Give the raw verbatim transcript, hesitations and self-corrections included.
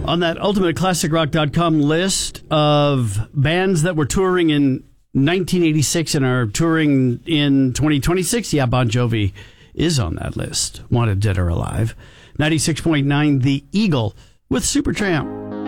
On that ultimate classic rock dot com list of bands that were touring in nineteen eighty-six and are touring in twenty twenty-six, yeah, Bon Jovi is on that list. Wanted Dead or Alive. ninety-six point nine The Eagle with Supertramp.